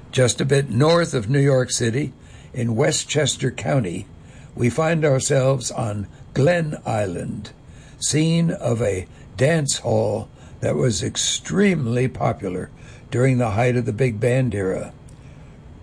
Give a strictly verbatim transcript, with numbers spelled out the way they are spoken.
Just a bit north of New York City, in Westchester County, we find ourselves on Glen Island, scene of a dance hall that was extremely popular during the height of the big band era.